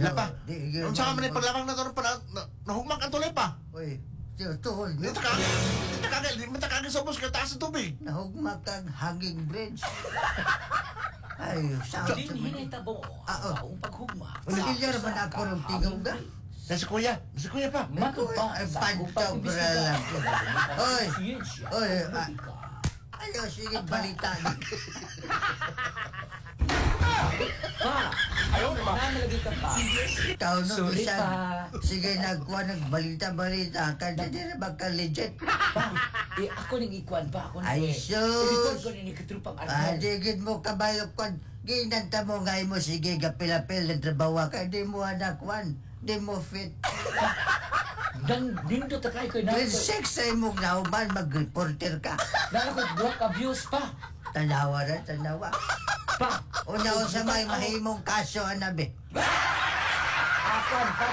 Hala pa. Di, Ang sa amin ay paglamang na ito nahugmang ang tulay pa. Uy, tuhol. Hindi takagin sa ubos ka taas ng tubig. Nahugma kang hanging bridge. Ay, sakit Din sa mga. hinitabo ang paghugma. Ulilyar man ako ng tigaw ka. Nasi kuya pa. Ay, pantaw para lang. Oy, oy, ayaw, sige, balita. Pa! Ayaw na lagi ka pa. Ikaw no, Sulit isang, pa. sige, nagkuha ng balita-balita ka, hindi na ba ka legit? Pa! Ako nang ikuan pa. Ako nang Ay, i-report sus! ko nang ikatrupang Ah, ano. digid mo kabayo kon. Ginanta mo nga mo, sige, kapilapil na trabaho ka, di mo anak wan, di mo fit. Dan nindo ta kay ko na. Grade 6 sa imong nauban, mag-reporter ka. Dala ko drug abuse pa. Tanawa na, tanawa. Pa! Una ko sa may mahimong kaso, anabi. Akuan pa.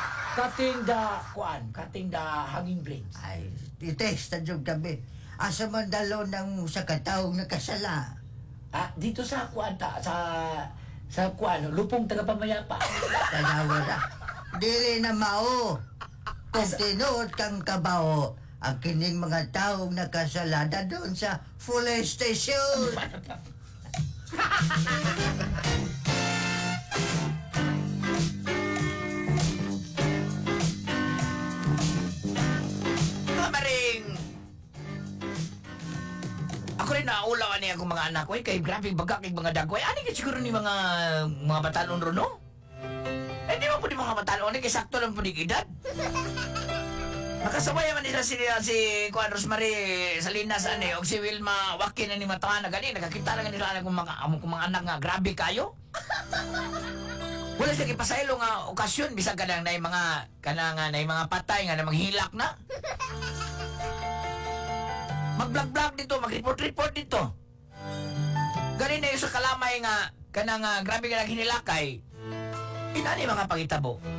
Kating da hanging brains. Ay, itest na dyan kami. Asa man dalo ng sa kataong nakasala. Dito sa kuan ta sa kuan lupong tagapamayapa. Tanawa na. Dili na mao. Kung tinuod kang kabaho, ang kining mga taong nakasalada doon sa full station. Maring! Ako rin naulawan niya akong mga anak ko kay grabe baga kay mga dagway. Ano ka siguro ni mga batanon ron, no? Eh, di ba po ni mga batanon kay sakto lang po ni edad? Nakasabay man nila si Juan Rosemary Salinas o si Wilma Joaquin ni Matawan na gani. Nakakita lang nila akong mga anak nga grabe kayo. Wala siya kipasaylo nga okasyon bisag kanang na mga patay nga na maghilak na. Mag-vlog dito, mag-report dito. Ganin na yung sa kalamay nga kanang grabe ka nang hinilakay. Inani mga pangitabo.